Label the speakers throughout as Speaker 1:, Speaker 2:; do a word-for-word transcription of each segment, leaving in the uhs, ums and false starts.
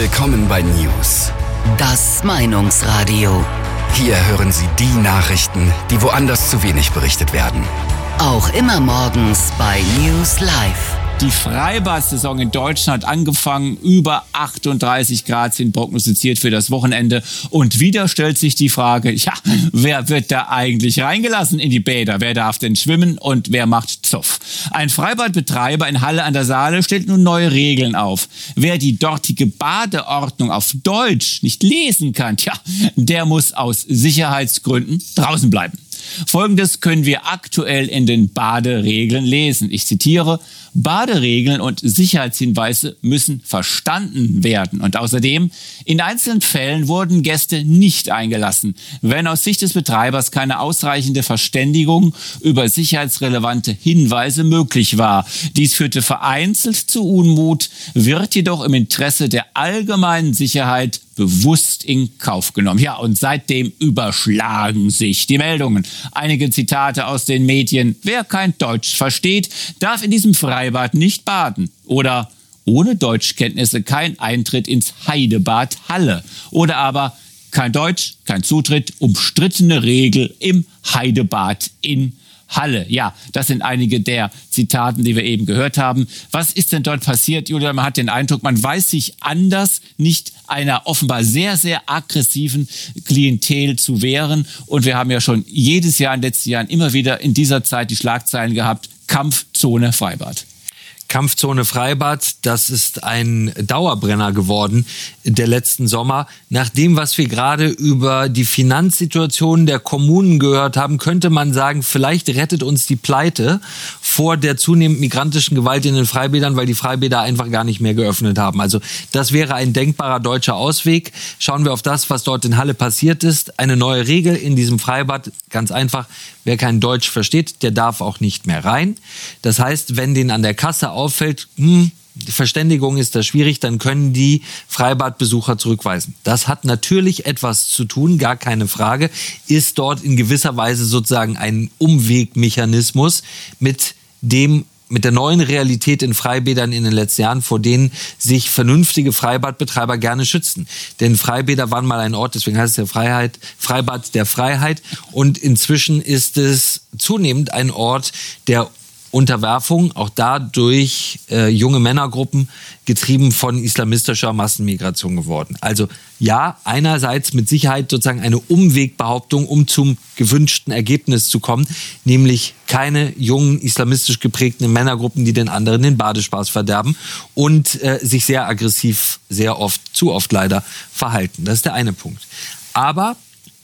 Speaker 1: Willkommen bei News.
Speaker 2: Das Meinungsradio.
Speaker 1: Hier hören Sie die Nachrichten, die woanders zu wenig berichtet werden.
Speaker 2: Auch immer morgens bei News Live.
Speaker 3: Die Freibad-Saison in Deutschland hat angefangen. Über achtunddreißig Grad sind prognostiziert für das Wochenende. Und wieder stellt sich die Frage, ja, wer wird da eigentlich reingelassen in die Bäder? Wer darf denn schwimmen und wer macht Zoff? Ein Freibadbetreiber in Halle an der Saale stellt nun neue Regeln auf. Wer die dortige Badeordnung auf Deutsch nicht lesen kann, tja, der muss aus Sicherheitsgründen draußen bleiben. Folgendes können wir aktuell in den Baderegeln lesen. Ich zitiere: Baderegeln und Sicherheitshinweise müssen verstanden werden. Und außerdem, in einzelnen Fällen wurden Gäste nicht eingelassen, wenn aus Sicht des Betreibers keine ausreichende Verständigung über sicherheitsrelevante Hinweise möglich war. Dies führte vereinzelt zu Unmut, wird jedoch im Interesse der allgemeinen Sicherheit bewusst in Kauf genommen. Ja, und seitdem überschlagen sich die Meldungen. Einige Zitate aus den Medien: Wer kein Deutsch versteht, darf in diesem Freibad nicht baden. Oder: ohne Deutschkenntnisse kein Eintritt ins Heidebad Halle. Oder aber: kein Deutsch, kein Zutritt, umstrittene Regel im Heidebad in Halle. Ja, das sind einige der Zitaten, die wir eben gehört haben. Was ist denn dort passiert, Julia? Man hat den Eindruck, man weiß sich anders nicht einer offenbar sehr, sehr aggressiven Klientel zu wehren. Und wir haben ja schon jedes Jahr in den letzten Jahren immer wieder in dieser Zeit die Schlagzeilen gehabt: Kampfzone Freibad.
Speaker 4: Kampfzone Freibad, das ist ein Dauerbrenner geworden der letzten Sommer. Nach dem, was wir gerade über die Finanzsituation der Kommunen gehört haben, könnte man sagen, vielleicht rettet uns die Pleite vor der zunehmend migrantischen Gewalt in den Freibädern, weil die Freibäder einfach gar nicht mehr geöffnet haben. Also das wäre ein denkbarer deutscher Ausweg. Schauen wir auf das, was dort in Halle passiert ist. Eine neue Regel in diesem Freibad, ganz einfach: Wer kein Deutsch versteht, der darf auch nicht mehr rein. Das heißt, wenn denen an der Kasse auffällt, hm, die Verständigung ist da schwierig, dann können die Freibadbesucher zurückweisen. Das hat natürlich etwas zu tun, gar keine Frage, ist dort in gewisser Weise sozusagen ein Umwegmechanismus mit dem mit der neuen Realität in Freibädern in den letzten Jahren, vor denen sich vernünftige Freibadbetreiber gerne schützen. Denn Freibäder waren mal ein Ort, deswegen heißt es ja Freiheit, Freibad der Freiheit. Und inzwischen ist es zunehmend ein Ort der Unterwerfung, auch da durch äh, junge Männergruppen, getrieben von islamistischer Massenmigration geworden. Also ja, einerseits mit Sicherheit sozusagen eine Umwegbehauptung, um zum gewünschten Ergebnis zu kommen, nämlich keine jungen islamistisch geprägten Männergruppen, die den anderen den Badespaß verderben und äh, sich sehr aggressiv, sehr oft, zu oft leider verhalten. Das ist der eine Punkt. Aber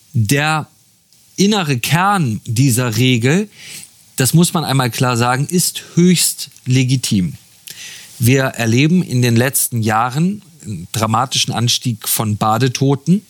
Speaker 4: der innere Kern dieser Regel, das muss man einmal klar sagen, ist höchst legitim. Wir erleben in den letzten Jahren einen dramatischen Anstieg von Badetoten.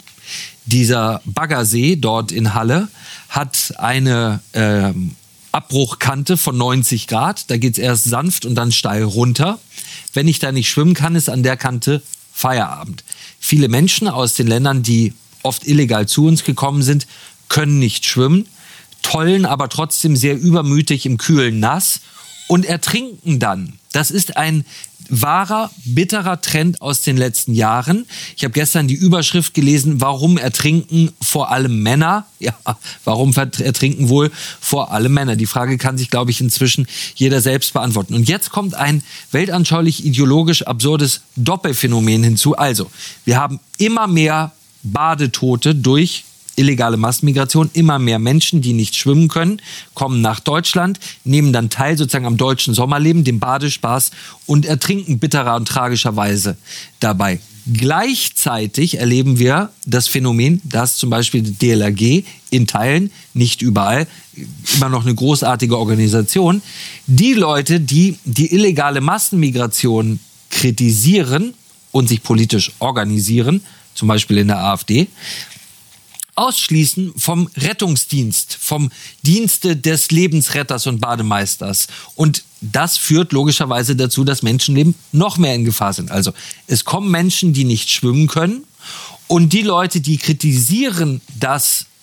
Speaker 4: Dieser Baggersee dort in Halle hat eine äh, Abbruchkante von neunzig Grad. Da geht es erst sanft und dann steil runter. Wenn ich da nicht schwimmen kann, ist an der Kante Feierabend. Viele Menschen aus den Ländern, die oft illegal zu uns gekommen sind, können nicht schwimmen, tollen aber trotzdem sehr übermütig im kühlen Nass und ertrinken dann. Das ist ein wahrer, bitterer Trend aus den letzten Jahren. Ich habe gestern die Überschrift gelesen: Warum ertrinken vor allem Männer? Ja, warum ertrinken wohl vor allem Männer? Die Frage kann sich, glaube ich, inzwischen jeder selbst beantworten. Und jetzt kommt ein weltanschaulich ideologisch absurdes Doppelphänomen hinzu. Also, wir haben immer mehr Badetote durch illegale Massenmigration. Immer mehr Menschen, die nicht schwimmen können, kommen nach Deutschland, nehmen dann teil sozusagen am deutschen Sommerleben, dem Badespaß, und ertrinken bitterer und tragischerweise dabei. Gleichzeitig erleben wir das Phänomen, dass zum Beispiel die D L R G in Teilen, nicht überall, immer noch eine großartige Organisation, die Leute, die die illegale Massenmigration kritisieren und sich politisch organisieren, zum Beispiel in der AfD, ausschließen vom Rettungsdienst, vom Dienste des Lebensretters und Bademeisters. Und das führt logischerweise dazu, dass Menschenleben noch mehr in Gefahr sind. Also es kommen Menschen, die nicht schwimmen können, und die Leute, die kritisieren, dass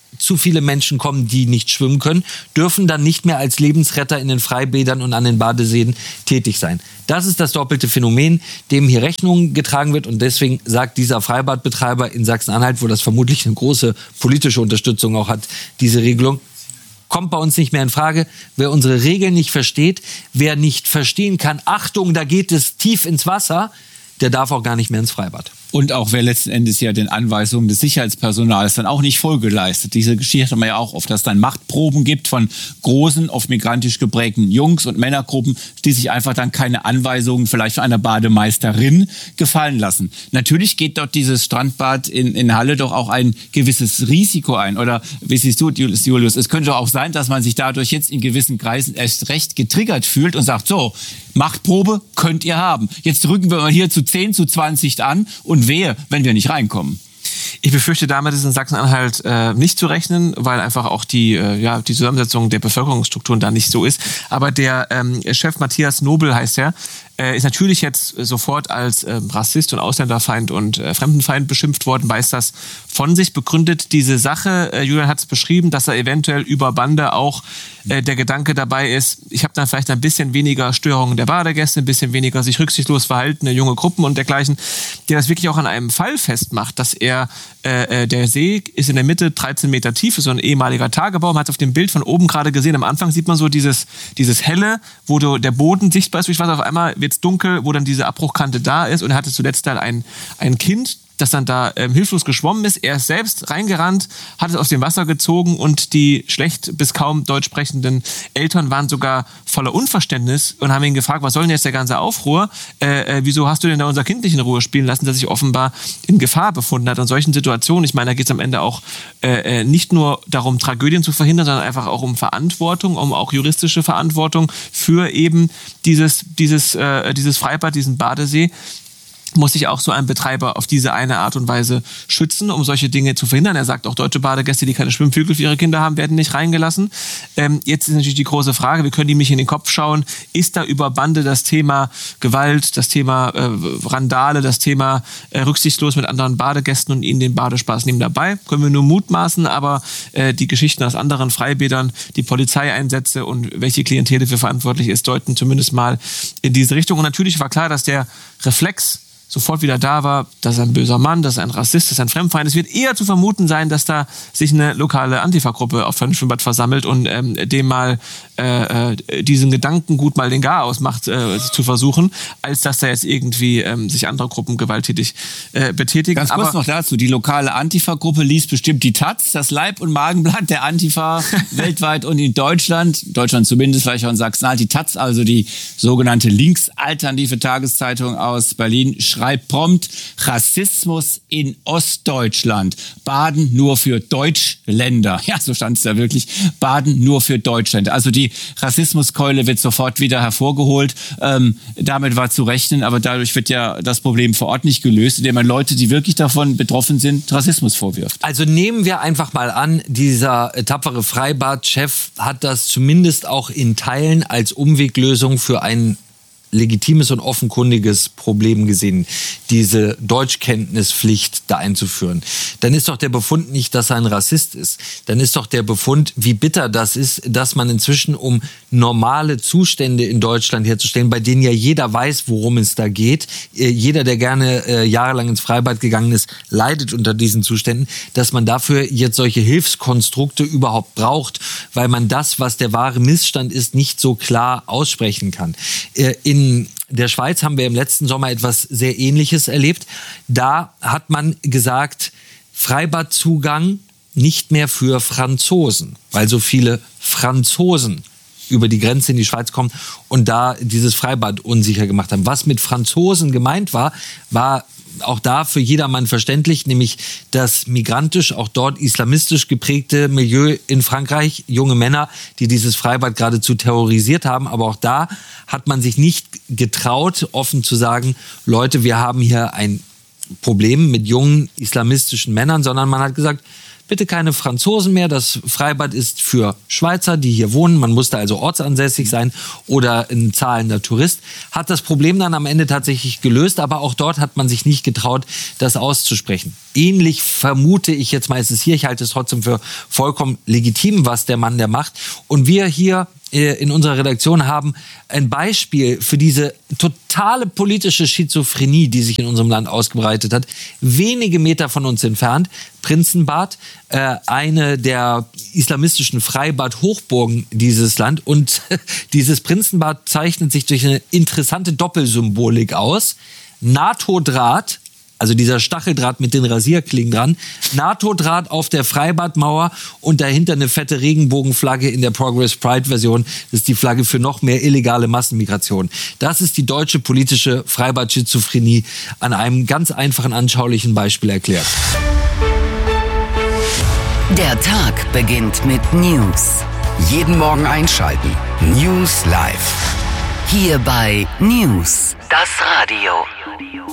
Speaker 4: zu viele Menschen kommen, die nicht schwimmen können, dürfen dann nicht mehr als Lebensretter in den Freibädern und an den Badeseen tätig sein. Das ist das doppelte Phänomen, dem hier Rechnung getragen wird. Und deswegen sagt dieser Freibadbetreiber in Sachsen-Anhalt, wo das vermutlich eine große politische Unterstützung auch hat, diese Regelung, kommt bei uns nicht mehr in Frage. Wer unsere Regeln nicht versteht, wer nicht verstehen kann, Achtung, da geht es tief ins Wasser, der darf auch gar nicht mehr ins Freibad.
Speaker 3: Und auch wer letzten Endes ja den Anweisungen des Sicherheitspersonals dann auch nicht Folge leistet. Diese Geschichte haben wir ja auch oft, dass es dann Machtproben gibt von großen, oft migrantisch geprägten Jungs- und Männergruppen, die sich einfach dann keine Anweisungen vielleicht von einer Bademeisterin gefallen lassen. Natürlich geht dort dieses Strandbad in, in Halle doch auch ein gewisses Risiko ein. Oder wie siehst du, Julius, es könnte auch sein, dass man sich dadurch jetzt in gewissen Kreisen erst recht getriggert fühlt und sagt, so, Machtprobe könnt ihr haben. Jetzt drücken wir mal hier zu zehn, zu zwanzig an und wehe, wenn wir nicht reinkommen.
Speaker 5: Ich befürchte, damit ist in Sachsen-Anhalt äh, nicht zu rechnen, weil einfach auch die, äh, ja, die Zusammensetzung der Bevölkerungsstrukturen da nicht so ist. Aber der ähm, Chef Matthias Nobel heißt er, äh, ist natürlich jetzt sofort als äh, Rassist und Ausländerfeind und äh, Fremdenfeind beschimpft worden, weiß das von sich, begründet diese Sache. Äh, Julian hat es beschrieben, dass er eventuell über Bande auch äh, der Gedanke dabei ist, ich habe dann vielleicht ein bisschen weniger Störungen der Badegäste, ein bisschen weniger sich rücksichtslos verhaltene junge Gruppen und dergleichen, der das wirklich auch an einem Fall festmacht, dass er Äh, der See ist in der Mitte dreizehn Meter tief, ist so ein ehemaliger Tagebau. Man hat es auf dem Bild von oben gerade gesehen. Am Anfang sieht man so dieses, dieses helle, wo du, der Boden sichtbar ist durch Wasser. Auf einmal wird es dunkel, wo dann diese Abbruchkante da ist. Und er hatte zuletzt dann ein, ein Kind, das dann da ähm, hilflos geschwommen ist. Er ist selbst reingerannt, hat es aus dem Wasser gezogen und die schlecht bis kaum deutsch sprechenden Eltern waren sogar voller Unverständnis und haben ihn gefragt, was soll denn jetzt der ganze Aufruhr? Äh, äh, wieso hast du denn da unser Kind nicht in Ruhe spielen lassen, das sich offenbar in Gefahr befunden hat? Und solchen Situationen, ich meine, da geht es am Ende auch äh, nicht nur darum, Tragödien zu verhindern, sondern einfach auch um Verantwortung, um auch juristische Verantwortung für eben dieses, dieses, äh, dieses Freibad, diesen Badesee. Muss sich auch so ein Betreiber auf diese eine Art und Weise schützen, um solche Dinge zu verhindern. Er sagt, auch deutsche Badegäste, die keine Schwimmflügel für ihre Kinder haben, werden nicht reingelassen. Ähm, jetzt ist natürlich die große Frage, wir können die mich in den Kopf schauen, ist da über Bande das Thema Gewalt, das Thema äh, Randale, das Thema äh, rücksichtslos mit anderen Badegästen und ihnen den Badespaß nehmen dabei? Können wir nur mutmaßen, aber äh, die Geschichten aus anderen Freibädern, die Polizeieinsätze und welche Klientel dafür verantwortlich ist, deuten zumindest mal in diese Richtung. Und natürlich war klar, dass der Reflex sofort wieder da war, dass er ein böser Mann, dass er ein Rassist, dass er ein Fremdfeind. Es wird eher zu vermuten sein, dass da sich eine lokale Antifa-Gruppe auf einem Schwimmbad versammelt und ähm, dem mal äh, diesen Gedankengut mal den Garaus macht, äh, zu versuchen, als dass da jetzt irgendwie ähm, sich andere Gruppen gewalttätig äh, betätigen.
Speaker 3: Ganz kurz Aber noch dazu, die lokale Antifa-Gruppe liest bestimmt die Taz, das Leib- und Magenblatt der Antifa weltweit und in Deutschland, Deutschland zumindest, vielleicht auch in Sachsen-Anhalt, die Taz, also die sogenannte linksalternative Tageszeitung aus Berlin, schreibt prompt, Rassismus in Ostdeutschland. Baden nur für Deutschländer. Ja, so stand es da wirklich. Baden nur für Deutschländer. Also die Rassismuskeule wird sofort wieder hervorgeholt. Ähm, damit war zu rechnen, aber dadurch wird ja das Problem vor Ort nicht gelöst, indem man Leute, die wirklich davon betroffen sind, Rassismus vorwirft.
Speaker 4: Also nehmen wir einfach mal an, dieser tapfere Freibad-Chef hat das zumindest auch in Teilen als Umweglösung für einen legitimes und offenkundiges Problem gesehen, diese Deutschkenntnispflicht da einzuführen. Dann ist doch der Befund nicht, dass er ein Rassist ist. Dann ist doch der Befund, wie bitter das ist, dass man inzwischen, um normale Zustände in Deutschland herzustellen, bei denen ja jeder weiß, worum es da geht, jeder, der gerne äh, jahrelang ins Freibad gegangen ist, leidet unter diesen Zuständen, dass man dafür jetzt solche Hilfskonstrukte überhaupt braucht, weil man das, was der wahre Missstand ist, nicht so klar aussprechen kann. Äh, in In der Schweiz haben wir im letzten Sommer etwas sehr Ähnliches erlebt. Da hat man gesagt, Freibadzugang nicht mehr für Franzosen, weil so viele Franzosen über die Grenze in die Schweiz kommen und da dieses Freibad unsicher gemacht haben. Was mit Franzosen gemeint war, war auch da für jedermann verständlich, nämlich das migrantisch, auch dort islamistisch geprägte Milieu in Frankreich, junge Männer, die dieses Freibad geradezu terrorisiert haben. Aber auch da hat man sich nicht getraut, offen zu sagen, Leute, wir haben hier ein Problem mit jungen islamistischen Männern, sondern man hat gesagt, bitte keine Franzosen mehr. Das Freibad ist für Schweizer, die hier wohnen. Man musste also ortsansässig sein oder ein zahlender Tourist. Hat das Problem dann am Ende tatsächlich gelöst, aber auch dort hat man sich nicht getraut, das auszusprechen. Ähnlich vermute ich jetzt mal, ist es hier. Ich halte es trotzdem für vollkommen legitim, was der Mann der macht. Und wir hier in unserer Redaktion haben ein Beispiel für diese totale politische Schizophrenie, die sich in unserem Land ausgebreitet hat. Wenige Meter von uns entfernt, Prinzenbad, äh, eine der islamistischen Freibad-Hochburgen dieses Land. Und dieses Prinzenbad zeichnet sich durch eine interessante Doppelsymbolik aus. NATO-Draht, also dieser Stacheldraht mit den Rasierklingen dran, NATO-Draht auf der Freibadmauer und dahinter eine fette Regenbogenflagge in der Progress Pride-Version. Das ist die Flagge für noch mehr illegale Massenmigration. Das ist die deutsche politische Freibad-Schizophrenie an einem ganz einfachen, anschaulichen Beispiel erklärt.
Speaker 2: Der Tag beginnt mit News.
Speaker 1: Jeden Morgen einschalten. News Live.
Speaker 2: Hier bei News, das Radio.